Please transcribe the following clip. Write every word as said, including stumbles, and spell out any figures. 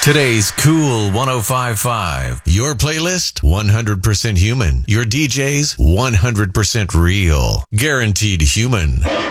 Today's Cool one oh five point five. Your playlist, one hundred percent human. Your D Js, one hundred percent real. Guaranteed human.